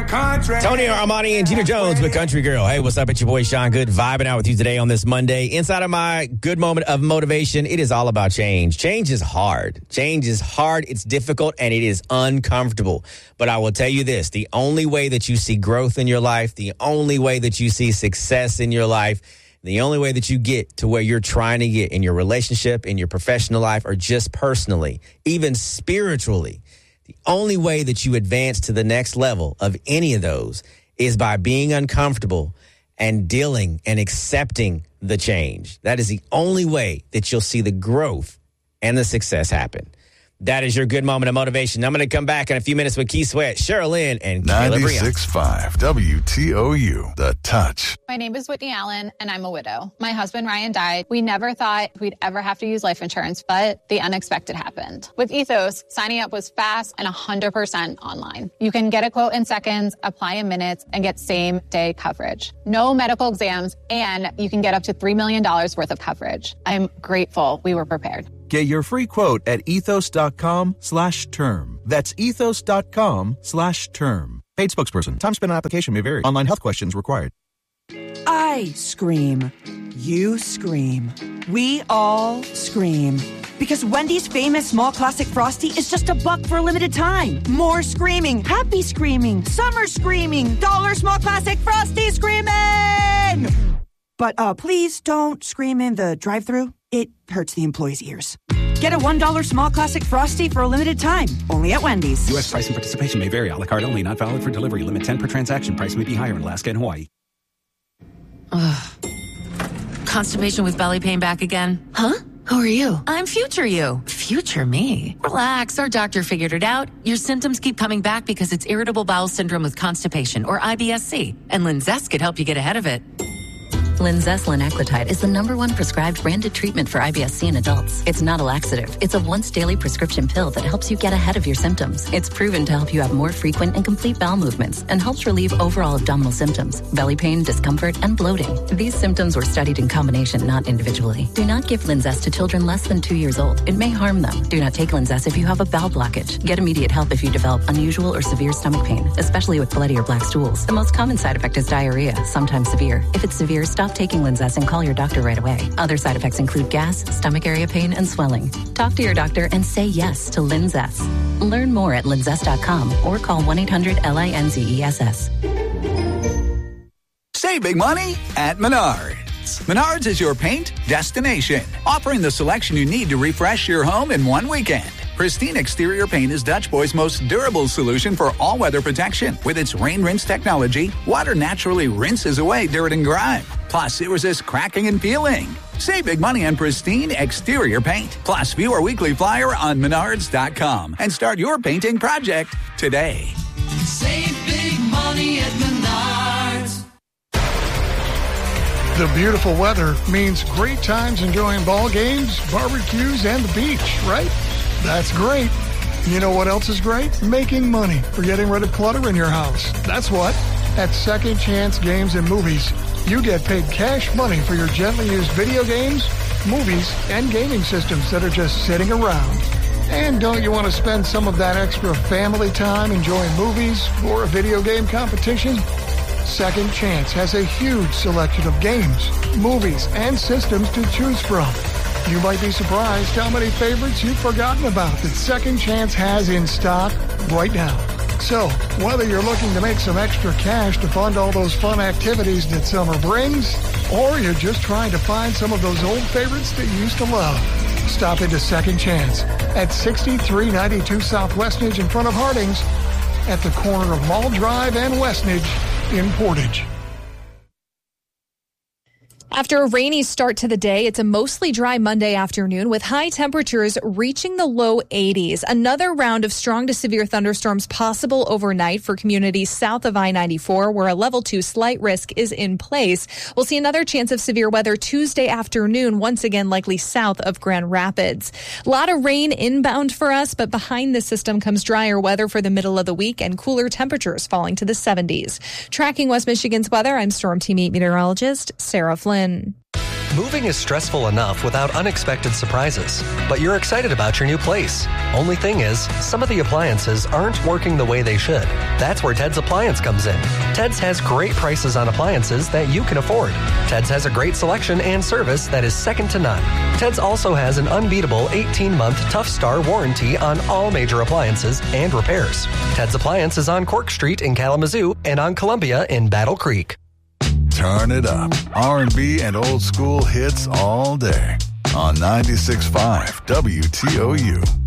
country. Tony Armani and Gina Jones with Country Girl. Hey, what's up? It's your boy Sean Good, vibing out with you today on this Monday. Inside of my good moment of motivation, it is all about change. Change is hard. Change is hard, it's difficult, and it is uncomfortable. But I will tell you this, the only way that you see growth in your life, the only way that you see success in your life, the only way that you get to where you're trying to get in your relationship, in your professional life, or just personally, even spiritually, the only way that you advance to the next level of any of those is by being uncomfortable and dealing and accepting the change. That is the only way that you'll see the growth and the success happen. That is your good moment of motivation. I'm going to come back in a few minutes with Keith Sweat, Cheryl Lynn, and Caleb Rion. 96.5 WTOU, The Touch. My name is Whitney Allen, and I'm a widow. My husband, Ryan, died. We never thought we'd ever have to use life insurance, but the unexpected happened. With Ethos, signing up was fast and 100% online. You can get a quote in seconds, apply in minutes, and get same-day coverage. No medical exams, and you can get up to $3 million worth of coverage. I'm grateful we were prepared. Get your free quote at ethos.com/term. That's ethos.com/term. Paid spokesperson. Time spent on application may vary. Online health questions required. I scream. You scream. We all scream. Because Wendy's famous small classic Frosty is just $1 for a limited time. More screaming, happy screaming, summer screaming, dollar small classic Frosty screaming! But please don't scream in the drive-thru. It hurts the employees' ears. Get a $1 small classic Frosty for a limited time. Only at Wendy's. U.S. price and participation may vary. A la carte only. Not valid for delivery. Limit 10 per transaction. Price may be higher in Alaska and Hawaii. Constipation with belly pain back again? Huh? Who are you? I'm future you. Future me. Relax. Our doctor figured it out. Your symptoms keep coming back because it's irritable bowel syndrome with constipation, or IBS-C. And Linzess could help you get ahead of it. Linzess linaclotide is the #1 prescribed branded treatment for IBS-C in adults. It's not a laxative. It's a once-daily prescription pill that helps you get ahead of your symptoms. It's proven to help you have more frequent and complete bowel movements and helps relieve overall abdominal symptoms, belly pain, discomfort, and bloating. These symptoms were studied in combination, not individually. Do not give Linzess to children less than 2 years old. It may harm them. Do not take Linzess if you have a bowel blockage. Get immediate help if you develop unusual or severe stomach pain, especially with bloody or black stools. The most common side effect is diarrhea, sometimes severe. If it's severe, stop taking Linzess and call your doctor right away. Other side effects include gas, stomach area pain, and swelling. Talk to your doctor and say yes to Linzess. Learn more at linzess.com or call 1-800-LINZESS. Save big money at Menards. Menards is your paint destination, offering the selection you need to refresh your home in one weekend. Pristine Exterior Paint is Dutch Boy's most durable solution for all-weather protection. With its rain rinse technology, water naturally rinses away dirt and grime. Plus, it resists cracking and peeling. Save big money on Pristine Exterior Paint. Plus, view our weekly flyer on Menards.com and start your painting project today. Save big money at Menards. The beautiful weather means great times enjoying ball games, barbecues, and the beach, right? That's great. You know what else is great? Making money for getting rid of clutter in your house. That's what. At Second Chance Games and Movies, you get paid cash money for your gently used video games, movies, and gaming systems that are just sitting around. And don't you want to spend some of that extra family time enjoying movies or a video game competition? Second Chance has a huge selection of games, movies, and systems to choose from. You might be surprised how many favorites you've forgotten about that Second Chance has in stock right now. So, whether you're looking to make some extra cash to fund all those fun activities that summer brings, or you're just trying to find some of those old favorites that you used to love, stop into Second Chance at 6392 South Westnedge in front of Harding's, at the corner of Mall Drive and Westnedge in Portage. After a rainy start to the day, it's a mostly dry Monday afternoon with high temperatures reaching the low 80s. Another round of strong to severe thunderstorms possible overnight for communities south of I-94, where a level 2 slight risk is in place. We'll see another chance of severe weather Tuesday afternoon, once again likely south of Grand Rapids. A lot of rain inbound for us, but behind the system comes drier weather for the middle of the week and cooler temperatures falling to the 70s. Tracking West Michigan's weather, I'm Storm Team 8 meteorologist Sarah Flynn. Moving is stressful enough without unexpected surprises, but you're excited about your new place. Only thing is, some of the appliances aren't working the way they should. That's where Ted's Appliance comes in. Ted's has great prices on appliances that you can afford. Ted's has a great selection and service that is second to none. Ted's also has an unbeatable 18-month Tough Star warranty on all major appliances and repairs. Ted's Appliance is on Cork Street in Kalamazoo and on Columbia in Battle Creek. Turn it up. R&B and old school hits all day on 96.5 WTOU.